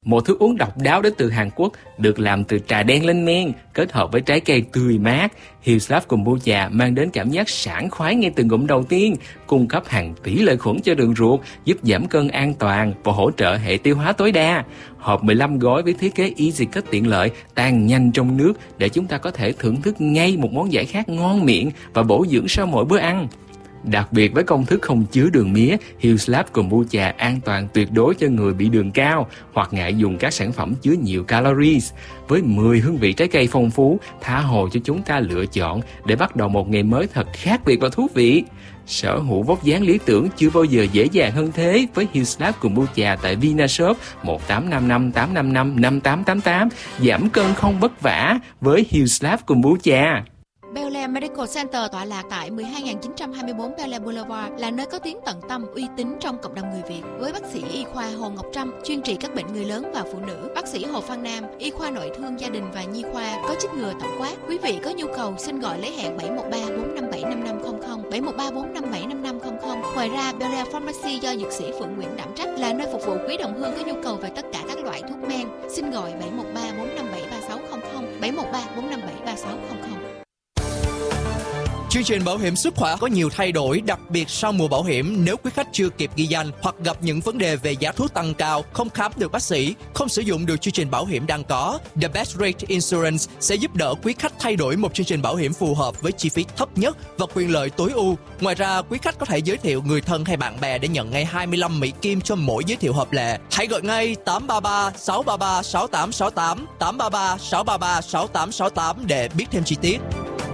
Một thức uống độc đáo đến từ Hàn Quốc được làm từ trà đen lên men kết hợp với trái cây tươi mát. Hillslab Kombucha mang đến cảm giác sảng khoái ngay từ ngụm đầu tiên, cung cấp hàng tỷ lợi khuẩn cho đường ruột, giúp giảm cân an toàn và hỗ trợ hệ tiêu hóa tối đa. Hộp 15 gói với thiết kế easy cut tiện lợi, tan nhanh trong nước để chúng ta có thể thưởng thức ngay một món giải khát ngon miệng và bổ dưỡng sau mỗi bữa ăn. Đặc biệt với công thức không chứa đường mía, Hillslab Kombucha an toàn tuyệt đối cho người bị đường cao hoặc ngại dùng các sản phẩm chứa nhiều calories. Với 10 hương vị trái cây phong phú, tha hồ cho chúng ta lựa chọn để bắt đầu một ngày mới thật khác biệt và thú vị. Sở hữu vóc dáng lý tưởng chưa bao giờ dễ dàng hơn thế với Hillslab Kombucha tại Vinashop 1855 855 5888. Giảm cân không vất vả với Hillslab Kombucha. Bel Air Medical Center tọa lạc tại 12924 Bel Air Boulevard là nơi có tiếng tận tâm, uy tín trong cộng đồng người Việt. Với bác sĩ y khoa Hồ Ngọc Trâm chuyên trị các bệnh người lớn và phụ nữ, bác sĩ Hồ Phan Nam y khoa nội thương gia đình và nhi khoa có chích ngừa tổng quát. Quý vị có nhu cầu xin gọi lấy hẹn 713 457 5500 713 457 5500. Ngoài ra, Bel Air Pharmacy do dược sĩ Phượng Nguyễn đảm trách là nơi phục vụ quý đồng hương có nhu cầu về tất cả các loại thuốc men. Xin gọi 713 457 3600 713 457 3600. Chương trình bảo hiểm sức khỏe có nhiều thay đổi, đặc biệt sau mùa bảo hiểm. Nếu quý khách chưa kịp ghi danh hoặc gặp những vấn đề về giá thuốc tăng cao, không khám được bác sĩ, không sử dụng được chương trình bảo hiểm đang có, The Best Rate Insurance sẽ giúp đỡ quý khách thay đổi một chương trình bảo hiểm phù hợp với chi phí thấp nhất và quyền lợi tối ưu. Ngoài ra, quý khách có thể giới thiệu người thân hay bạn bè để nhận ngay 25 Mỹ Kim cho mỗi giới thiệu hợp lệ. Hãy gọi ngay 833 633 6868 833 633 6868 để biết thêm chi tiết.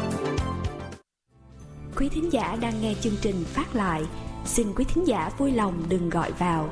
Quý thính giả đang nghe chương trình phát lại, xin quý thính giả vui lòng đừng gọi vào.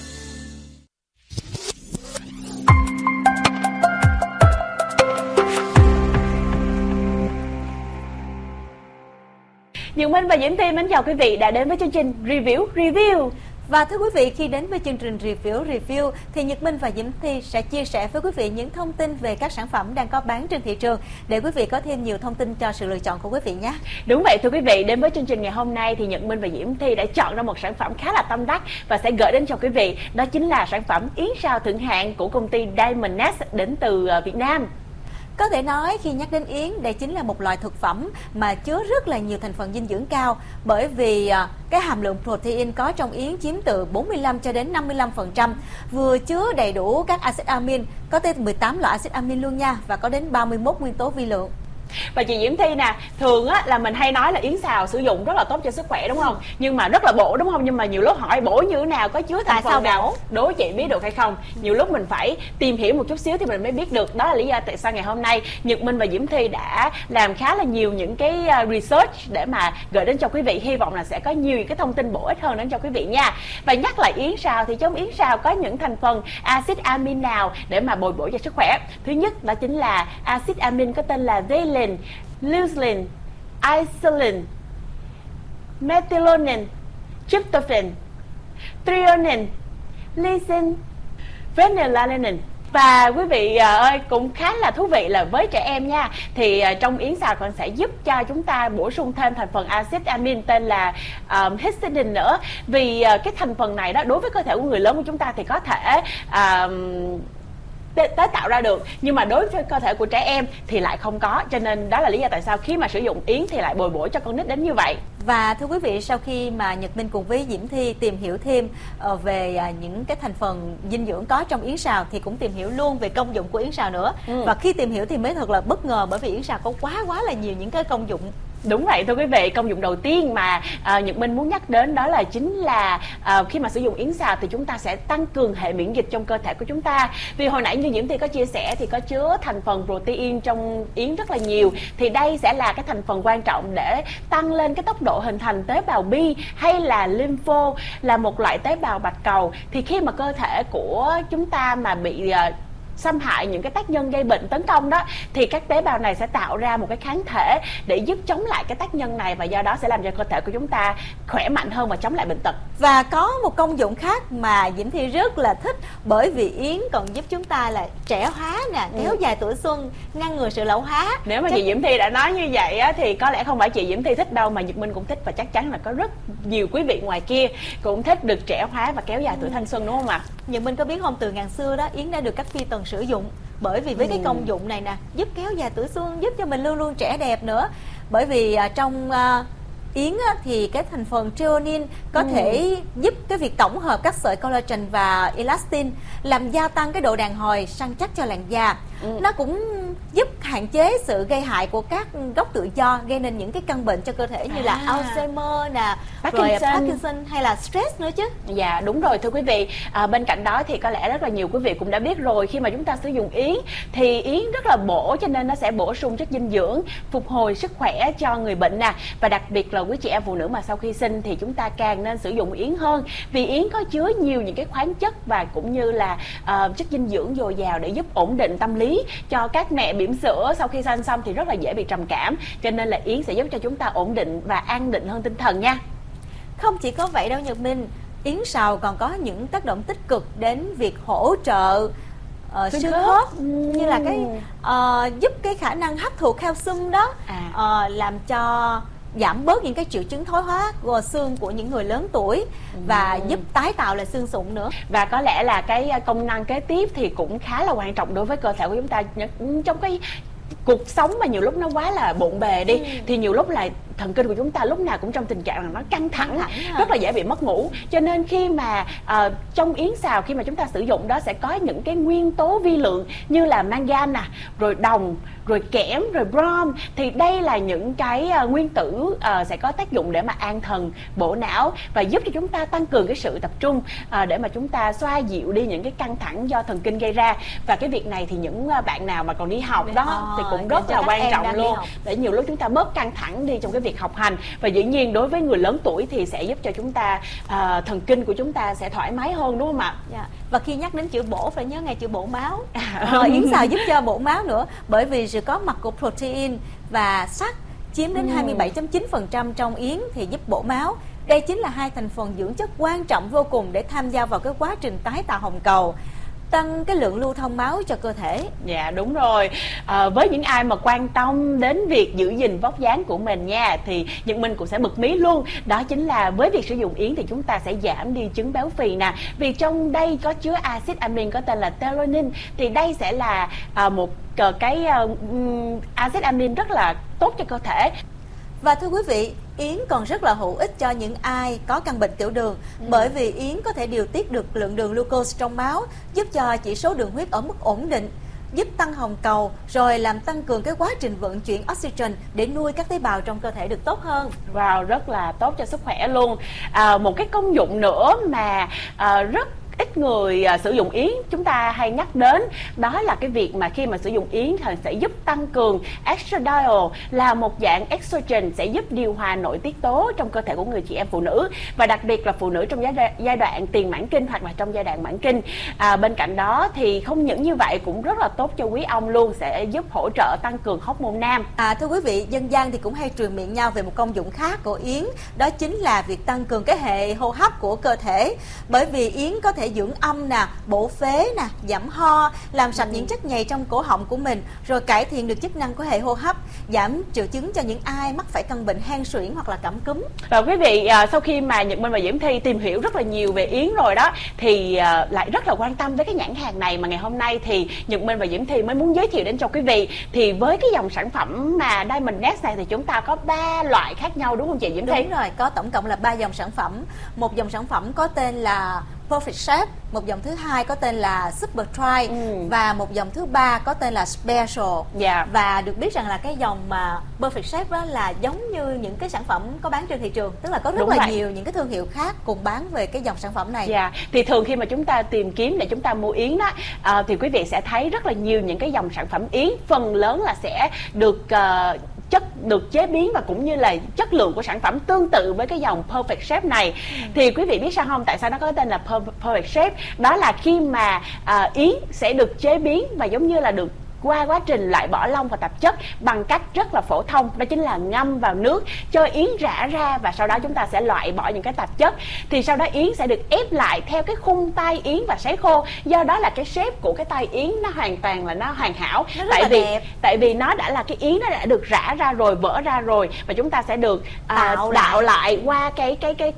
Nhật Minh và Diễm Thi mến chào quý vị đã đến với chương trình Review. Và thưa quý vị, khi đến với chương trình Review thì Nhật Minh và Diễm Thi sẽ chia sẻ với quý vị những thông tin về các sản phẩm đang có bán trên thị trường để quý vị có thêm nhiều thông tin cho sự lựa chọn của quý vị nhé. Đúng vậy thưa quý vị, đến với chương trình ngày hôm nay thì Nhật Minh và Diễm Thi đã chọn ra một sản phẩm khá là tâm đắc và sẽ gửi đến cho quý vị. Đó chính là sản phẩm yến sao thượng hạng của công ty Diamond Nest đến từ Việt Nam. Có thể nói khi nhắc đến yến, đây chính là một loại thực phẩm mà chứa rất là nhiều thành phần dinh dưỡng cao, bởi vì cái hàm lượng protein có trong yến chiếm từ 45 cho đến 55%, vừa chứa đầy đủ các axit amin, có tới 18 loại axit amin luôn nha, và có đến 31 nguyên tố vi lượng. Và chị Diễm Thi nè, thường á là mình hay nói là yến xào sử dụng rất là tốt cho sức khỏe đúng không? Nhưng mà rất là bổ đúng không? Nhưng mà nhiều lúc hỏi bổ như thế nào, có chứa thành phần nào? Đố chị biết được hay không? Nhiều lúc mình phải tìm hiểu một chút xíu thì mình mới biết được. Đó là lý do tại sao ngày hôm nay Nhật Minh và Diễm Thi đã làm khá là nhiều những cái research để mà gửi đến cho quý vị. Hy vọng là sẽ có nhiều cái thông tin bổ ích hơn đến cho quý vị nha. Và nhắc lại yến xào thì trong yến xào có những thành phần axit amin nào để mà bồi bổ cho sức khỏe? Thứ nhất đó chính là axit amin có tên là valine, leucine, isolin, methionine, tryptophan, threonine, lysine, phenylalanine. Và quý vị ơi, cũng khá là thú vị là với trẻ em nha, thì trong yến xào còn sẽ giúp cho chúng ta bổ sung thêm thành phần axit amin tên là histidine nữa. Vì cái thành phần này đó đối với cơ thể của người lớn của chúng ta thì có thể tái tạo ra được, nhưng mà đối với cơ thể của trẻ em thì lại không có, cho nên đó là lý do tại sao khi mà sử dụng yến thì lại bồi bổ cho con nít đến như vậy. Và thưa quý vị, sau khi mà Nhật Minh cùng với Diễm Thi tìm hiểu thêm về những cái thành phần dinh dưỡng có trong yến xào thì cũng tìm hiểu luôn về công dụng của yến xào nữa. Và khi tìm hiểu thì mới thật là bất ngờ, bởi vì yến xào có quá là nhiều những cái công dụng. Đúng vậy thưa quý vị, công dụng đầu tiên mà Nhật Minh muốn nhắc đến đó là chính là khi mà sử dụng yến xào thì chúng ta sẽ tăng cường hệ miễn dịch trong cơ thể của chúng ta. Vì hồi nãy như Diễm Thi có chia sẻ thì có chứa thành phần protein trong yến rất là nhiều, thì đây sẽ là cái thành phần quan trọng để tăng lên cái tốc độ hình thành tế bào B hay là lympho, là một loại tế bào bạch cầu. Thì khi mà cơ thể của chúng ta mà bị xâm hại, những cái tác nhân gây bệnh tấn công đó, thì các tế bào này sẽ tạo ra một cái kháng thể để giúp chống lại cái tác nhân này, và do đó sẽ làm cho cơ thể của chúng ta khỏe mạnh hơn và chống lại bệnh tật. Và có một công dụng khác mà Diễm Thi rất là thích, bởi vì yến còn giúp chúng ta là trẻ hóa nè, kéo dài tuổi xuân, ngăn ngừa sự lão hóa. Nếu mà chị Diễm Thi đã nói như vậy á, thì có lẽ không phải chị Diễm Thi thích đâu, mà Nhật Minh cũng thích, và chắc chắn là có rất nhiều quý vị ngoài kia cũng thích được trẻ hóa và kéo dài tuổi thanh xuân, đúng không ạ? Nhật Minh có biết không, từ ngàn xưa đó yến đã được các phi tần sử dụng, bởi vì với cái công dụng này nè, giúp kéo dài tuổi xuân, giúp cho mình luôn luôn trẻ đẹp nữa. Bởi vì trong yến thì cái thành phần threonine có thể giúp cái việc tổng hợp các sợi collagen và elastin, làm gia tăng cái độ đàn hồi, săn chắc cho làn da. Nó cũng giúp hạn chế sự gây hại của các gốc tự do, gây nên những cái căn bệnh cho cơ thể như là Alzheimer nè, rồi Parkinson hay là stress nữa chứ. Dạ đúng rồi thưa quý vị. Bên cạnh đó thì có lẽ rất là nhiều quý vị cũng đã biết rồi, khi mà chúng ta sử dụng yến thì yến rất là bổ, cho nên nó sẽ bổ sung chất dinh dưỡng, phục hồi sức khỏe cho người bệnh nè. Và đặc biệt là quý chị em phụ nữ mà sau khi sinh thì chúng ta càng nên sử dụng yến hơn, vì yến có chứa nhiều những cái khoáng chất và cũng như là chất dinh dưỡng dồi dào để giúp ổn định tâm lý cho các mẹ bỉm sữa sau khi sinh xong thì rất là dễ bị trầm cảm, cho nên là yến sẽ giúp cho chúng ta ổn định và an định hơn tinh thần nha. Không chỉ có vậy đâu Nhật Minh, yến xào còn có những tác động tích cực đến việc hỗ trợ xương khớp, như là cái giúp cái khả năng hấp thụ calcium đó, làm cho giảm bớt những cái triệu chứng thoái hóa của xương của những người lớn tuổi, và giúp tái tạo lại xương sụn nữa. Và có lẽ là cái công năng kế tiếp thì cũng khá là quan trọng đối với cơ thể của chúng ta trong cái cuộc sống mà nhiều lúc nó quá là bộn bề đi, thì nhiều lúc là thần kinh của chúng ta lúc nào cũng trong tình trạng là nó căng thẳng, rất là dễ bị mất ngủ. Cho nên khi mà trong yến xào, khi mà chúng ta sử dụng đó sẽ có những cái nguyên tố vi lượng như là mangan nè, rồi đồng, rồi kẽm, rồi brom, thì đây là những cái nguyên tử sẽ có tác dụng để mà an thần, bổ não và giúp cho chúng ta tăng cường cái sự tập trung, để mà chúng ta xoa dịu đi những cái căng thẳng do thần kinh gây ra. Và cái việc này thì những bạn nào mà còn đi học đó thì cũng rất là quan trọng luôn, để nhiều lúc chúng ta bớt căng thẳng đi trong cái việc học hành. Và dĩ nhiên đối với người lớn tuổi thì sẽ giúp cho chúng ta thần kinh của chúng ta sẽ thoải mái hơn, đúng không ạ? Và khi nhắc đến chữ bổ phải nhớ ngay chữ bổ máu. Yến xào giúp cho bổ máu nữa, bởi vì sự có mặt của protein và sắt chiếm đến 27.9% trong yến thì giúp bổ máu. Đây chính là hai thành phần dưỡng chất quan trọng vô cùng để tham gia vào cái quá trình tái tạo hồng cầu, tăng cái lượng lưu thông máu cho cơ thể. Dạ đúng rồi. Với những ai mà quan tâm đến việc giữ gìn vóc dáng của mình nha, thì Nhật Minh cũng sẽ bật mí luôn. Đó chính là với việc sử dụng yến thì chúng ta sẽ giảm đi chứng béo phì nè, vì trong đây có chứa axit amin có tên là threonine. Thì đây sẽ là một cái axit amin rất là tốt cho cơ thể. Và thưa quý vị, yến còn rất là hữu ích cho những ai có căn bệnh tiểu đường, bởi vì yến có thể điều tiết được lượng đường glucose trong máu, giúp cho chỉ số đường huyết ở mức ổn định, giúp tăng hồng cầu, rồi làm tăng cường cái quá trình vận chuyển oxygen để nuôi các tế bào trong cơ thể được tốt hơn. Wow, rất là tốt cho sức khỏe luôn. Một cái công dụng nữa mà rất ít người sử dụng yến chúng ta hay nhắc đến, đó là cái việc mà khi mà sử dụng yến thì sẽ giúp tăng cường estradiol, là một dạng estrogen sẽ giúp điều hòa nội tiết tố trong cơ thể của người chị em phụ nữ, và đặc biệt là phụ nữ trong giai đoạn tiền mãn kinh hoặc là trong giai đoạn mãn kinh. Bên cạnh đó thì không những như vậy cũng rất là tốt cho quý ông luôn, sẽ giúp hỗ trợ tăng cường hormone nam. Thưa quý vị, dân gian thì cũng hay truyền miệng nhau về một công dụng khác của yến, đó chính là việc tăng cường cái hệ hô hấp của cơ thể, bởi vì yến có thể dưỡng âm nè, bổ phế nè, giảm ho, làm sạch những chất nhầy trong cổ họng của mình, rồi cải thiện được chức năng của hệ hô hấp, giảm triệu chứng cho những ai mắc phải căn bệnh hen suyễn hoặc là cảm cúm. Và quý vị, sau khi mà Nhật Minh và Diễm Thi tìm hiểu rất là nhiều về yến rồi đó, thì lại rất là quan tâm với cái nhãn hàng này, mà ngày hôm nay thì Nhật Minh và Diễm Thi mới muốn giới thiệu đến cho quý vị. Thì với cái dòng sản phẩm mà Diamond Nest này thì chúng ta có 3 loại khác nhau, đúng không chị Diễm Thi? Đúng rồi, có tổng cộng là 3 dòng sản phẩm. Một dòng sản phẩm có tên là Perfect Shape, một dòng thứ hai có tên là Super Try, và một dòng thứ ba có tên là Special. Và được biết rằng là cái dòng mà Perfect Shape đó là giống như những cái sản phẩm có bán trên thị trường, tức là có rất là nhiều những cái thương hiệu khác cùng bán về cái dòng sản phẩm này. Thì thường khi mà chúng ta tìm kiếm để chúng ta mua yến đó, thì quý vị sẽ thấy rất là nhiều những cái dòng sản phẩm yến, phần lớn là sẽ được chất được chế biến và cũng như là chất lượng của sản phẩm tương tự với cái dòng Perfect Shape này. Thì quý vị biết sao không, tại sao nó có cái tên là Perfect Shape? Đó là khi mà yến sẽ được chế biến và giống như là được qua quá trình loại bỏ lông và tạp chất bằng cách rất là phổ thông, đó chính là ngâm vào nước cho yến rã ra, và sau đó chúng ta sẽ loại bỏ những cái tạp chất. Thì sau đó yến sẽ được ép lại theo cái khung tay yến và sấy khô, do đó là cái shape của cái tay yến nó hoàn toàn là nó hoàn hảo, tại vì nó đã là cái yến nó đã được rã ra rồi, vỡ ra rồi, và chúng ta sẽ được tạo lại qua cái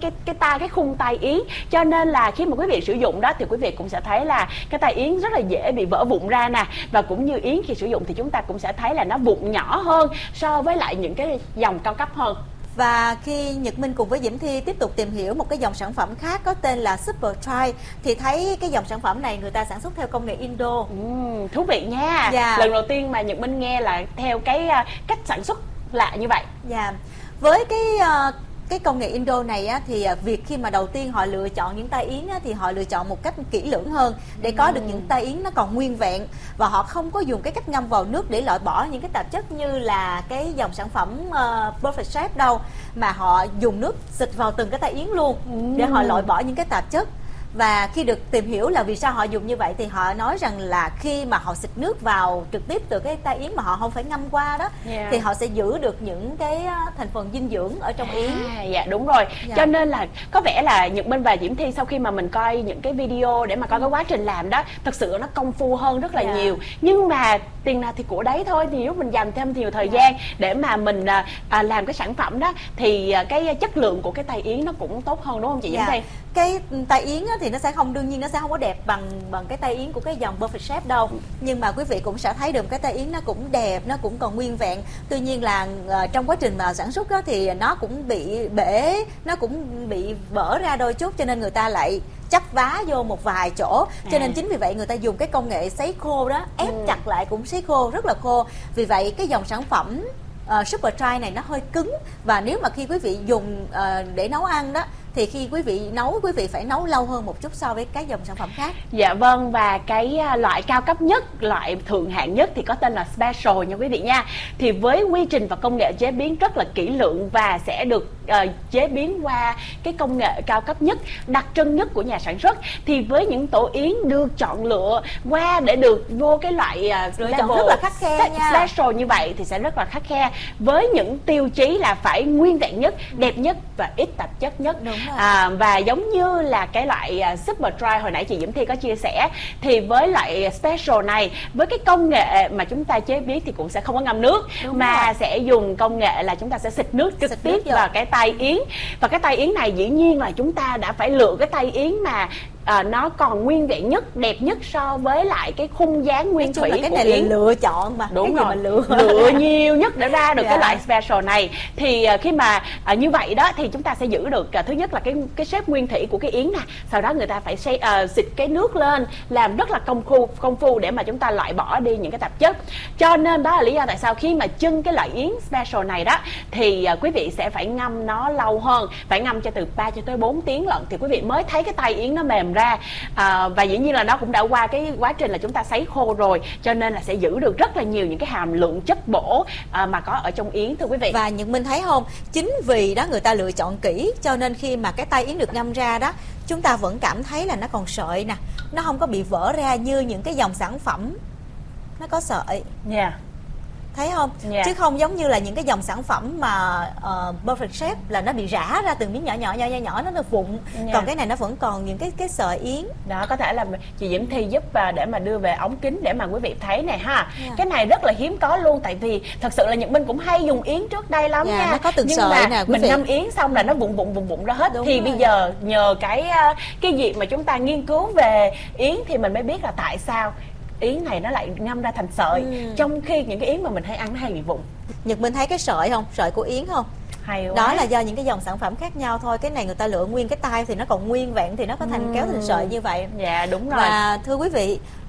khung tay yến. Cho nên là khi mà quý vị sử dụng đó thì quý vị cũng sẽ thấy là cái tay yến rất là dễ bị vỡ vụn ra nè, và cũng như yến khi sử dụng thì chúng ta cũng sẽ thấy là nó vụn nhỏ hơn so với lại những cái dòng cao cấp hơn. Và khi Nhật Minh cùng với Diễm Thi tiếp tục tìm hiểu một cái dòng sản phẩm khác có tên là Super Dry thì thấy cái dòng sản phẩm này người ta sản xuất theo công nghệ Indo. Thú vị nha. Lần đầu tiên mà Nhật Minh nghe là theo cái cách sản xuất lạ như vậy. Với cái công nghệ Indo này á, thì việc khi mà đầu tiên họ lựa chọn những tay yến á, thì họ lựa chọn một cách kỹ lưỡng hơn để có được những tay yến nó còn nguyên vẹn, và họ không có dùng cái cách ngâm vào nước để loại bỏ những cái tạp chất như là cái dòng sản phẩm Perfect Shape đâu, mà họ dùng nước xịt vào từng cái tay yến luôn để họ loại bỏ những cái tạp chất. Và khi được tìm hiểu là vì sao họ dùng như vậy thì họ nói rằng là khi mà họ xịt nước vào trực tiếp từ cái tay yến mà họ không phải ngâm qua đó, thì họ sẽ giữ được những cái thành phần dinh dưỡng ở trong yến. Dạ đúng rồi. Cho nên là có vẻ là Nhật Minh và Diễm Thi sau khi mà mình coi những cái video để mà coi cái quá trình làm đó, thật sự nó công phu hơn rất là nhiều. Nhưng mà tiền nào thì của đấy thôi, thì nếu mình dành thêm nhiều thời gian để mà mình làm cái sản phẩm đó thì cái chất lượng của cái tay yến nó cũng tốt hơn, đúng không chị Diễm Thi? Cái tay yến thì nó sẽ không, đương nhiên nó sẽ không có đẹp bằng cái tay yến của cái dòng Perfect Shape đâu, nhưng mà quý vị cũng sẽ thấy được cái tay yến nó cũng đẹp, nó cũng còn nguyên vẹn. Tuy nhiên là trong quá trình mà sản xuất đó, thì nó cũng bị bể, nó cũng bị vỡ ra đôi chút, cho nên người ta lại chắp vá vô một vài chỗ. Cho nên chính vì vậy người ta dùng cái công nghệ sấy khô đó, ép chặt lại cũng sấy khô rất là khô. Vì vậy cái dòng sản phẩm Super Dry này nó hơi cứng, và nếu mà khi quý vị dùng để nấu ăn đó thì khi quý vị nấu, quý vị phải nấu lâu hơn một chút so với các dòng sản phẩm khác. Dạ vâng, và cái loại cao cấp nhất, loại thượng hạng nhất thì có tên là Special nha quý vị nha. Thì với quy trình và công nghệ chế biến rất là kỹ lưỡng và sẽ được chế biến qua cái công nghệ cao cấp nhất, đặc trưng nhất của nhà sản xuất. Thì với những tổ yến được chọn lựa qua để được vô cái loại lựa chọn rất là khắt khe nha. Special như vậy thì sẽ rất là khắt khe, với những tiêu chí là phải nguyên vẹn nhất, đẹp nhất và ít tạp chất nhất. Và giống như là cái loại Super Dry hồi nãy chị Diễm Thi có chia sẻ, thì với loại Special này, với cái công nghệ mà chúng ta chế biến thì cũng sẽ không có ngâm nước, mà sẽ dùng công nghệ là chúng ta sẽ xịt nước trực tiếp vào cái tay yến. Và cái tay yến này dĩ nhiên là chúng ta đã phải lựa cái tay yến mà nó còn nguyên vẹn nhất, đẹp nhất so với lại cái khung dáng nguyên thủy cái của này yến. là lựa chọn mà. Đúng cái rồi, gì mà lựa nhiều nhất để ra được cái loại Special này. Thì khi mà như vậy đó thì chúng ta sẽ giữ được thứ nhất là cái shape nguyên thủy của cái yến nè, sau đó người ta phải xịt cái nước lên, làm rất là công phu để mà chúng ta loại bỏ đi những cái tạp chất. Cho nên đó là lý do tại sao khi mà chưng cái loại yến Special này đó thì quý vị sẽ phải ngâm nó lâu hơn, phải ngâm cho từ 3 cho tới 4 tiếng lận thì quý vị mới thấy cái tay yến nó mềm ra. Và dĩ nhiên là nó cũng đã qua cái quá trình là chúng ta sấy khô rồi, cho nên là sẽ giữ được rất là nhiều những cái hàm lượng chất bổ mà có ở trong yến, thưa quý vị. Và Nhật Minh thấy không, chính vì đó người ta lựa chọn kỹ, cho nên khi mà cái tay yến được ngâm ra đó, chúng ta vẫn cảm thấy là nó còn sợi nè, nó không có bị vỡ ra như những cái dòng sản phẩm nó có sợi. Thấy không? Chứ không giống như là những cái dòng sản phẩm mà Perfect Shape là nó bị rã ra từng miếng nhỏ nó vụn. Còn cái này nó vẫn còn những cái sợi yến. Đó, có thể là chị Diễm Thi giúp để mà đưa về ống kính để mà quý vị thấy này ha. Cái này rất là hiếm có luôn, tại vì thật sự là Nhật Minh cũng hay dùng yến trước đây lắm nha. Nó có từng nhưng sợi mà nè, quý mình vị. ngâm yến xong là nó vụn ra hết. Thì bây giờ nhờ cái việc mà chúng ta nghiên cứu về yến thì mình mới biết là tại sao yến này nó lại ngâm ra thành sợi, trong khi những cái yến mà mình hay ăn nó hay bị vụn. Nhật Minh thấy cái sợi không? Sợi của yến không? Hay quá. Đó là do những cái dòng sản phẩm khác nhau thôi. Cái này người ta lựa nguyên cái tay thì nó còn nguyên vẹn thì nó có kéo thành sợi như vậy. Dạ đúng rồi. Và thưa quý vị,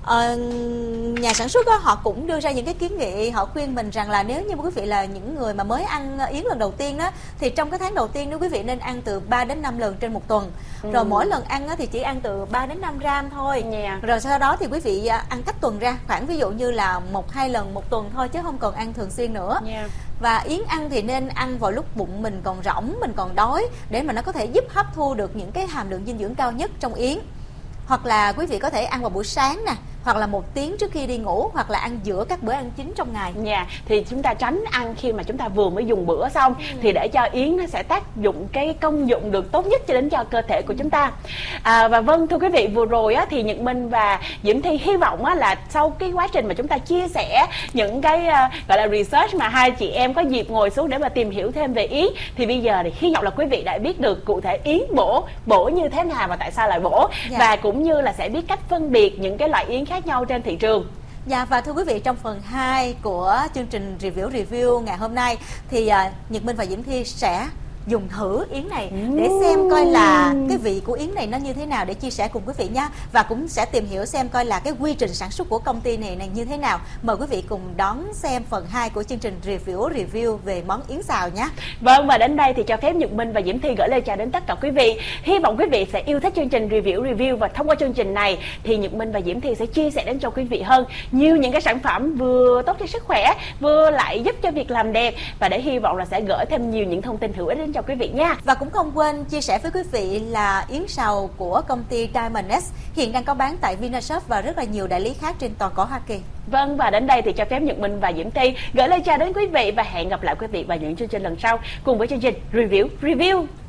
Nhà sản xuất họ cũng đưa ra những cái kiến nghị, họ khuyên mình rằng là nếu như quý vị là những người mà mới ăn yến lần đầu tiên đó, thì trong cái tháng đầu tiên nếu quý vị nên ăn từ 3 đến 5 lần trên một tuần. Rồi mỗi lần ăn thì chỉ ăn từ 3 đến 5 gram thôi. Rồi sau đó thì quý vị ăn cách tuần ra, khoảng ví dụ như là 1-2 lần một tuần thôi, chứ không còn ăn thường xuyên nữa. Và yến ăn thì nên ăn vào lúc bụng mình còn rỗng, mình còn đói, để mà nó có thể giúp hấp thu được những cái hàm lượng dinh dưỡng cao nhất trong yến. Hoặc là quý vị có thể ăn vào buổi sáng nè, hoặc là 1 tiếng trước khi đi ngủ, hoặc là ăn giữa các bữa ăn chính trong ngày. Thì chúng ta tránh ăn khi mà chúng ta vừa mới dùng bữa xong, thì để cho yến nó sẽ tác dụng cái công dụng được tốt nhất cho đến cho cơ thể của chúng ta. Và vâng, thưa quý vị, vừa rồi á, thì Nhật Minh và Diễm Thi hy vọng á, là sau cái quá trình mà chúng ta chia sẻ những cái gọi là research mà hai chị em có dịp ngồi xuống để mà tìm hiểu thêm về yến, thì bây giờ thì hy vọng là quý vị đã biết được cụ thể yến bổ như thế nào và tại sao lại bổ, và cũng như là sẽ biết cách phân biệt những cái loại yến khác nhau trên thị trường. Và thưa quý vị, trong phần 2 của chương trình review ngày hôm nay thì Nhật Minh và Diễm Thi sẽ dùng thử yến này để xem coi là cái vị của yến này nó như thế nào, để chia sẻ cùng quý vị nha. Và cũng sẽ tìm hiểu xem coi là cái quy trình sản xuất của công ty này như thế nào. Mời quý vị cùng đón xem phần 2 của chương trình review về món yến xào nhé. Vâng, và đến đây thì cho phép Nhật Minh và Diễm Thi gửi lời chào đến tất cả quý vị. Hy vọng quý vị sẽ yêu thích chương trình review, và thông qua chương trình này thì Nhật Minh và Diễm Thi sẽ chia sẻ đến cho quý vị hơn nhiều những cái sản phẩm vừa tốt cho sức khỏe, vừa lại giúp cho việc làm đẹp, và để hy vọng là sẽ gửi thêm nhiều những thông tin hữu ích đến cho quý vị nha. Và cũng không quên chia sẻ với quý vị là yến xào của công ty Diamond S hiện đang có bán tại Vinashop và rất là nhiều đại lý khác trên toàn cầu Hoa Kỳ. Vâng, và đến đây thì cho phép Nhật Minh và Diễm Thi gửi lời chào đến quý vị, và hẹn gặp lại quý vị vào những chương trình lần sau cùng với chương trình review.